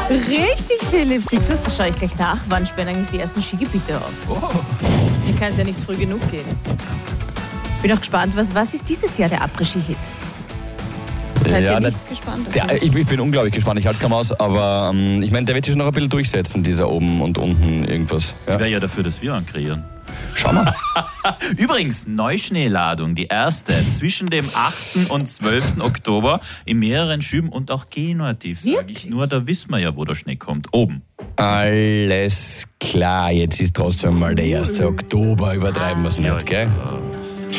Richtig, Philipp. Siehst du, da schaue ich gleich nach. Wann sperren eigentlich die ersten Skigebiete auf? Oh. Hier kann es ja nicht früh genug gehen. Bin auch gespannt, was ist dieses Jahr der Après-Ski-Hit? Seid ihr nicht gespannt? Ich bin unglaublich gespannt, ich halte es kaum aus, aber ich meine, der wird sich noch ein bisschen durchsetzen, dieser oben und unten irgendwas. Ja? Ich wäre ja dafür, dass wir einen kreieren. Schau mal. Übrigens, Neuschneeladung, die erste zwischen dem 8. und 12. Oktober in mehreren Schüben und auch G-Nordiv, sage ich nur. Da wissen wir ja, wo der Schnee kommt. Oben. Alles klar, jetzt ist trotzdem mal der 1. Oktober, übertreiben wir es nicht, gell?